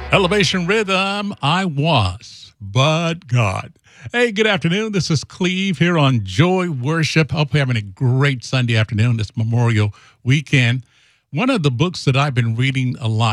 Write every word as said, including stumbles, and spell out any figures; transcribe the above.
Elevation Rhythm, I was, but God. Hey, good afternoon. This is Cleve here on Joy Worship. Hope you're having a great Sunday afternoon, this Memorial weekend. One of the books that I've been reading a lot